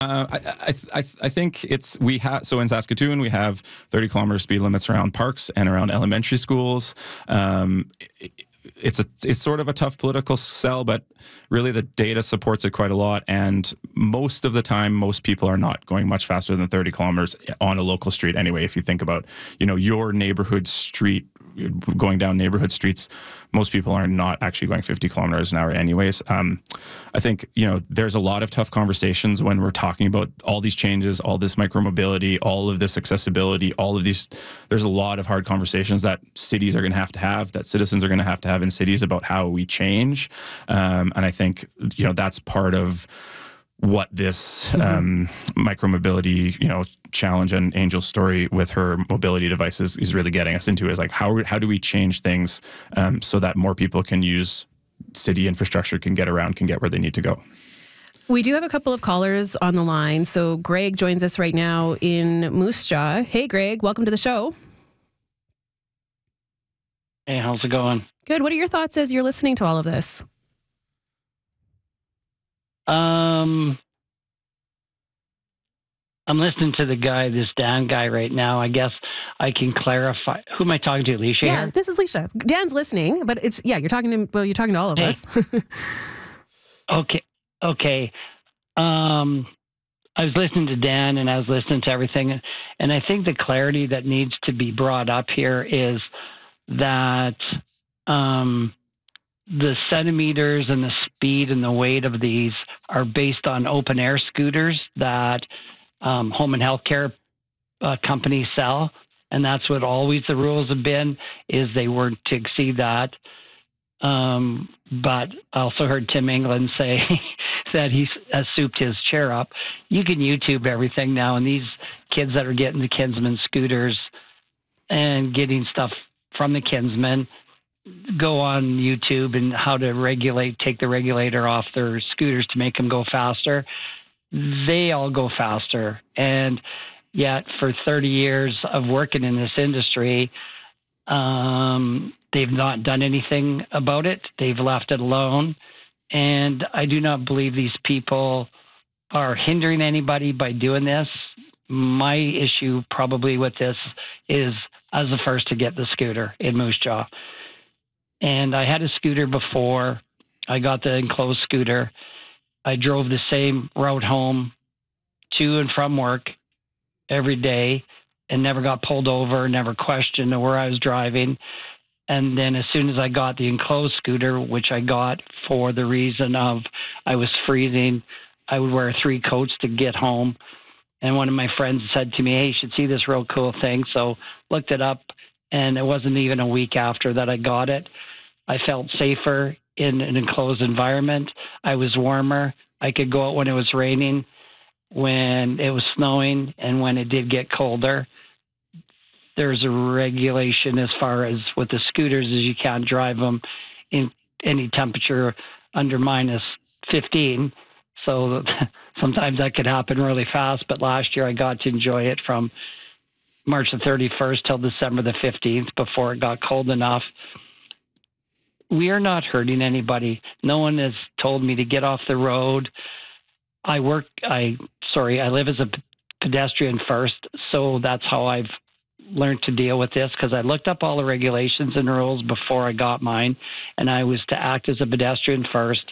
I think we have, so in Saskatoon we have 30-kilometer speed limits around parks and around elementary schools. It's sort of a tough political sell, but really the data supports it quite a lot. And most of the time, most people are not going much faster than 30 kilometers on a local street anyway. If you think about, your neighborhood street, going down neighborhood streets, most people are not actually going 50 kilometers an hour anyways. I think, there's a lot of tough conversations when we're talking about all these changes, all this micromobility, all of this accessibility, all of these, there's a lot of hard conversations that cities are going to have, that citizens are going to have in cities about how we change. And I think, that's part of what this micromobility, challenge and Angel's story with her mobility devices is really getting us into, is like, how do we change things so that more people can use city infrastructure, can get around, can get where they need to go. We do have a couple of callers on the line. So Greg joins us right now in Moose Jaw. Hey, Greg, welcome to the show. Hey, how's it going? Good. What are your thoughts as you're listening to all of this? I'm listening to this Dan guy right now. I guess I can clarify. Who am I talking to, Alicia? Yeah, here? This is Alicia. Dan's listening, but you're talking to all of us. Okay. I was listening to Dan and I was listening to everything. And I think the clarity that needs to be brought up here is that the centimeters and the speed and the weight of these are based on open air scooters that home and healthcare companies sell. And that's what always the rules have been, is they weren't to exceed that. But I also heard Tim England say that he has souped his chair up. You can YouTube everything now, and these kids that are getting the Kinsman scooters and getting stuff from the Kinsman, go on YouTube and how to take the regulator off their scooters to make them go faster. They all go faster. And yet for 30 years of working in this industry, they've not done anything about it. They've left it alone. And I do not believe these people are hindering anybody by doing this. My issue probably with this is I was the first to get the scooter in Moose Jaw. And I had a scooter before. I got the enclosed scooter. I drove the same route home to and from work every day and never got pulled over, never questioned where I was driving. And then as soon as I got the enclosed scooter, which I got for the reason of I was freezing, I would wear 3 coats to get home. And one of my friends said to me, hey, you should see this real cool thing. So looked it up, and it wasn't even a week after that I got it. I felt safer in an enclosed environment. I was warmer. I could go out when it was raining, when it was snowing, and when it did get colder. There's a regulation as far as with the scooters is you can't drive them in any temperature under minus 15. So sometimes that could happen really fast. But last year I got to enjoy it from March the 31st till December the 15th before it got cold enough. We are not hurting anybody. No one has told me to get off the road. I live as a pedestrian first, so that's how I've learned to deal with this, because I looked up all the regulations and rules before I got mine, and I was to act as a pedestrian first.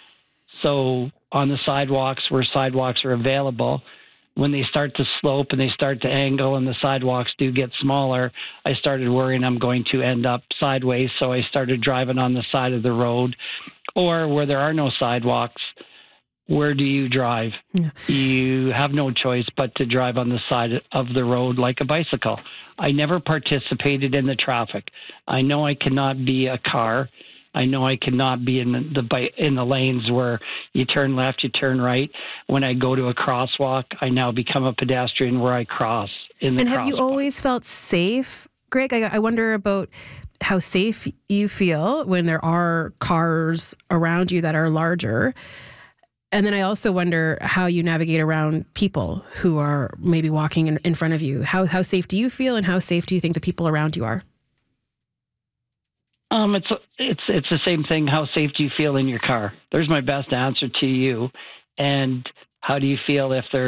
So on the sidewalks, where sidewalks are available, when they start to slope and they start to angle and the sidewalks do get smaller, I started worrying I'm going to end up sideways. So I started driving on the side of the road. Or where there are no sidewalks, where do you drive? Yeah. You have no choice but to drive on the side of the road like a bicycle. I never participated in the traffic. I know I cannot be a car. I know I cannot be in the lanes where you turn left, you turn right. When I go to a crosswalk, I now become a pedestrian where I cross in the crosswalk. And have you always felt safe, Greg? I wonder about how safe you feel when there are cars around you that are larger. And then I also wonder how you navigate around people who are maybe walking in front of you. How safe do you feel, and how safe do you think the people around you are? It's the same thing. How safe do you feel in your car? There's my best answer to you. And how do you feel if they're